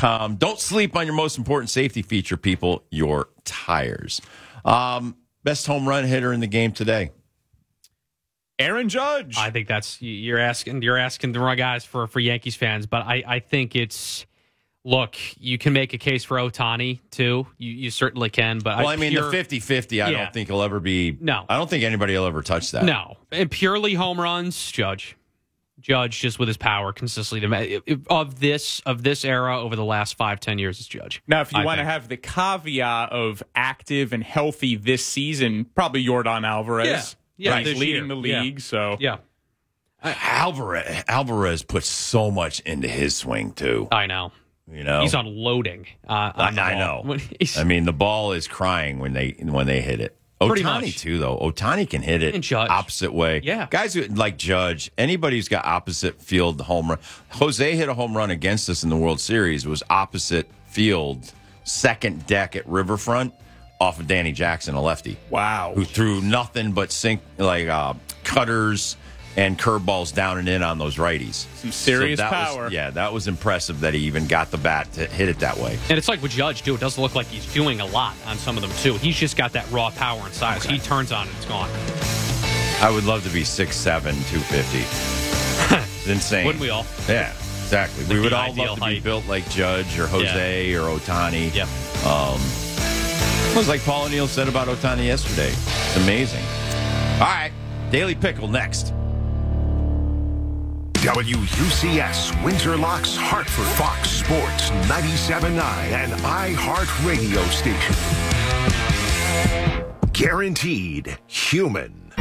TireRack.com. Don't sleep on your most important safety feature, people, your tires. Best home run hitter in the game today. Aaron Judge. I think you're asking the wrong guys for Yankees fans, but I think it's, look, you can make a case for Ohtani too. You certainly can, but the 50-50, I don't think he'll ever be. No, I don't think anybody will ever touch that. No, and purely home runs, Judge just with his power consistently of this era over the last 5-10 years is Judge. Now, if you want to have the caveat of active and healthy this season, probably Yordan Alvarez. Yeah, right, leading the league. So yeah, Alvarez puts so much into his swing too. I know. He's unloading. I know. I mean, the ball is crying when they hit it. Ohtani too, though. Ohtani can hit it opposite way. Yeah, guys who like Judge, anybody who's got opposite field home run. Jose hit a home run against us in the World Series. It was opposite field, second deck at Riverfront, off of Danny Jackson, a lefty. Wow, who threw nothing but cutters and curveballs down and in on those righties. Some serious power. That was impressive that he even got the bat to hit it that way. And it's like with Judge, too. It doesn't look like he's doing a lot on some of them, too. He's just got that raw power and size. Okay. He turns on and it's gone. I would love to be 6'7", 250. It's insane. Wouldn't we all? Yeah, exactly. We would all love to be built like Judge or Jose or Ohtani. Yep. It was like Paul O'Neill said about Ohtani yesterday. It's amazing. All right, Daily Pickle next. WUCS Windsor Locks Hartford, Fox Sports 97.9 and iHeartRadio station. Guaranteed human.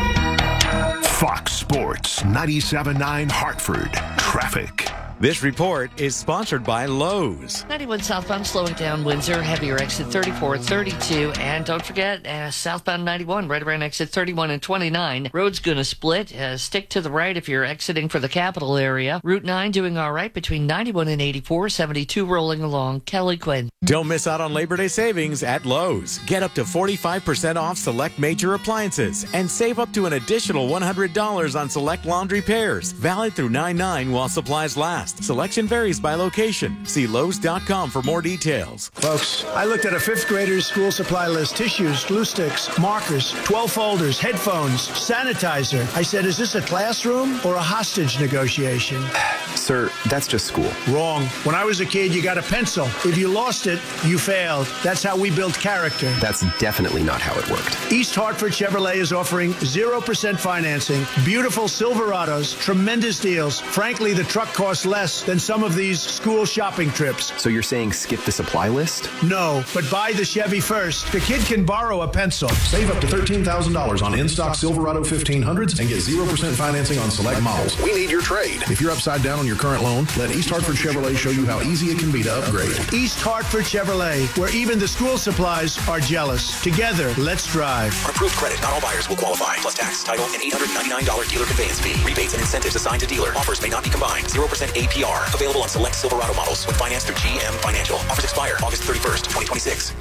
Fox Sports 97.9 Hartford. Traffic. This report is sponsored by Lowe's. 91 southbound slowing down Windsor, heavier exit 34, 32, and don't forget southbound 91 right around exit 31 and 29. Road's gonna split. Stick to the right if you're exiting for the capital area. Route 9 doing all right between 91 and 84, 72 rolling along. Kelly Quinn. Don't miss out on Labor Day savings at Lowe's. Get up to 45% off select major appliances and save up to an additional $100 on select laundry pairs. Valid through 9/9 while supplies last. Selection varies by location. See Lowe's.com for more details. Folks, I looked at a fifth grader's school supply list. Tissues, glue sticks, markers, 12 folders, headphones, sanitizer. I said, is this a classroom or a hostage negotiation? Sir, that's just school. Wrong. When I was a kid, you got a pencil. If you lost it, you failed. That's how we build character. That's definitely not how it worked. East Hartford Chevrolet is offering 0% financing, beautiful Silverados, tremendous deals. Frankly, the truck costs less than some of these school shopping trips. So you're saying skip the supply list? No, but buy the Chevy first. The kid can borrow a pencil. Save up to $13,000 on in-stock Silverado 1500s and get 0% financing on select models. We need your trade. If you're upside down on your current loan, let East Hartford Chevrolet show you how easy it can be to upgrade. East Hartford Chevrolet, where even the school supplies are jealous. Together, let's drive. On approved credit, not all buyers will qualify. Plus tax, title, and $899 dealer conveyance fee. Rebates and incentives assigned to dealer. Offers may not be combined. 0% APR. Available on select Silverado models with finance through GM Financial. Offers expire August 31st, 2026.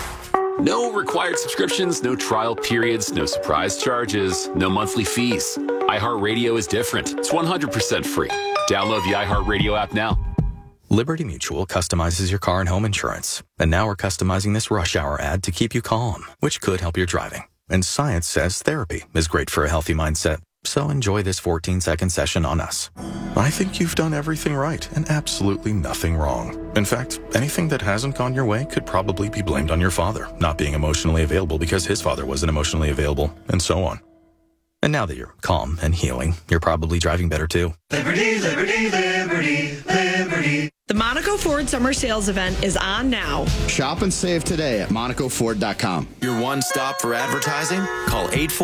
No required subscriptions, no trial periods, no surprise charges, no monthly fees. iHeartRadio is different. It's 100% free. Download the iHeartRadio app now. Liberty Mutual customizes your car and home insurance. And now we're customizing this rush hour ad to keep you calm, which could help your driving. And science says therapy is great for a healthy mindset. So enjoy this 14-second session on us. I think you've done everything right and absolutely nothing wrong. In fact, anything that hasn't gone your way could probably be blamed on your father not being emotionally available because his father wasn't emotionally available, and so on. And now that you're calm and healing, you're probably driving better too. Liberty, liberty, liberty, liberty. The Monaco Ford Summer Sales Event is on now. Shop and save today at MonacoFord.com. Your one stop for advertising? Call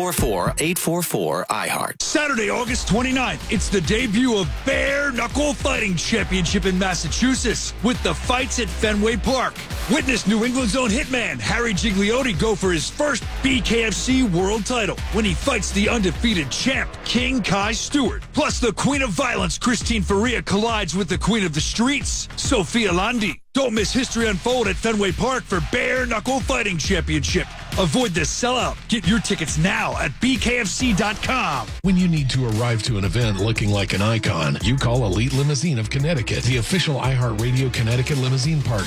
844-844-iHeart. Saturday, August 29th, it's the debut of Bare Knuckle Fighting Championship in Massachusetts with the fights at Fenway Park. Witness New England's own hitman, Harry Gigliotti, go for his first BKFC world title when he fights the undefeated champ, King Kai Stewart. Plus, the Queen of Violence, Christine Faria, collides with the Queen of the Streets, Sophia Landi. Don't miss history unfold at Fenway Park for Bare Knuckle Fighting Championship. Avoid the sellout. Get your tickets now at BKFC.com. When you need to arrive to an event looking like an icon, you call Elite Limousine of Connecticut, the official iHeartRadio Connecticut limousine partner.